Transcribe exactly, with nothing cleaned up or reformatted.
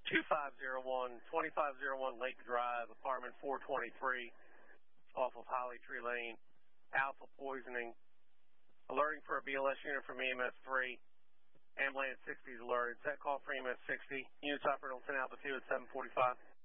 two five zero one, twenty-five oh one Lake Drive, apartment four twenty-three, off of Holly Tree Lane, alpha poisoning. Alerting for a B L S unit from E M S three. Ambulance sixty is alerted. Set call for E M S sixty. Units operating on ten Alpha two at seven forty-five.